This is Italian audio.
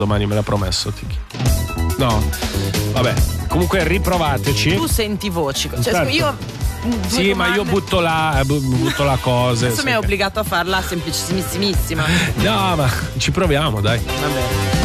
domani, me l'ha promesso Tiki. No, vabbè, comunque riprovateci. Tu senti voci, cioè Certo. io Sì, ma io butto la cosa. Adesso mi hai obbligato a farla semplicissimissima. No, ma ci proviamo, dai. Vabbè.